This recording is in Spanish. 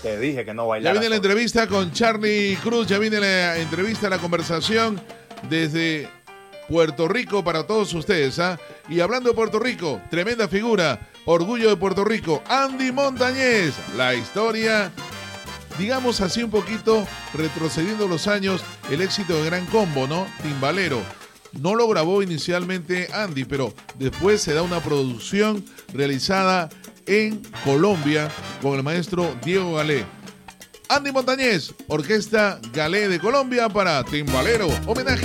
Te dije que no Ya bailara. viene la solo. entrevista con Charlie Cruz, ya viene la entrevista, la conversación desde Puerto Rico para todos ustedes, ¿ah? Y hablando de Puerto Rico, tremenda figura, orgullo de Puerto Rico, Andy Montañez, la historia, digamos así un poquito, retrocediendo los años, el éxito de Gran Combo, ¿no? Timbalero. No lo grabó inicialmente Andy, pero después se da una producción realizada en Colombia con el maestro Diego Galé. Andy Montañez, Orquesta Galé de Colombia para Timbalero. Homenaje